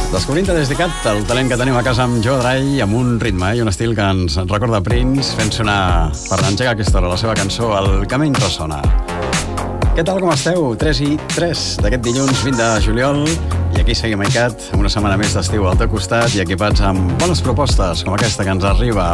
Descobrint des de Cat el talent que tenim a casa amb Joe Dry, amb un ritme i un estil que ens recorda Prince, fent sonar per l'engegar aquesta hora la seva cançó El que menys ressona. Què tal, com esteu? 3:03 d'aquest dilluns 20 de juliol, i aquí seguim a ICAT, una setmana més d'estiu al teu costat i equipats amb bones propostes com aquesta que ens arriba